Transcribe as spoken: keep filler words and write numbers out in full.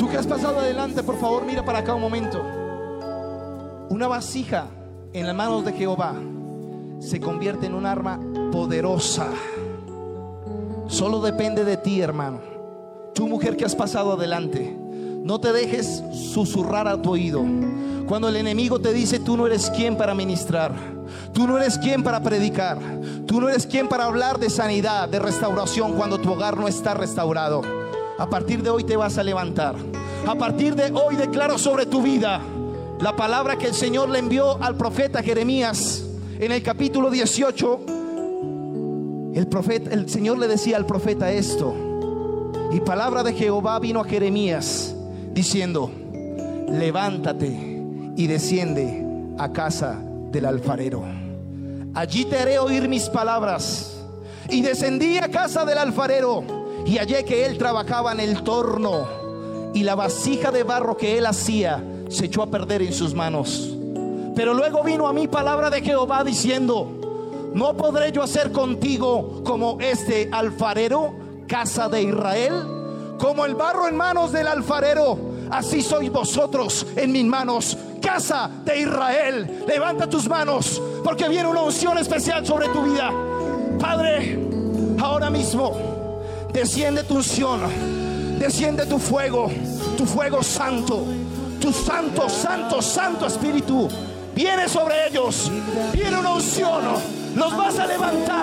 Tú que has pasado adelante, por favor, mira para acá un momento. Una vasija en las manos de Jehová se convierte en un arma poderosa. Solo depende de ti, hermano. Tú, mujer que has pasado adelante, no te dejes susurrar a tu oído cuando el enemigo te dice: tú no eres quien para ministrar, tú no eres quien para predicar, tú no eres quien para hablar de sanidad, de restauración, cuando tu hogar no está restaurado. A partir de hoy te vas a levantar. A partir de hoy declaro sobre tu vida la palabra que el Señor le envió al profeta Jeremías en el capítulo dieciocho. El profeta, el Señor le decía al profeta esto, y palabra de Jehová vino a Jeremías diciendo: levántate y desciende a casa del alfarero. Allí te haré oír mis palabras. Y descendí a casa del alfarero, y hallé que él trabajaba en el torno, y la vasija de barro que él hacía se echó a perder en sus manos. Pero luego vino a mí palabra de Jehová diciendo: ¿no podré yo hacer contigo como este alfarero, casa de Israel? Como el barro en manos del alfarero, así sois vosotros en mis manos, casa de Israel. Levanta tus manos, porque viene una unción especial sobre tu vida. Padre, ahora mismo desciende tu unción, desciende tu fuego, tu fuego santo, tu santo, santo, santo Espíritu. Viene sobre ellos, viene una unción. Los vas a levantar,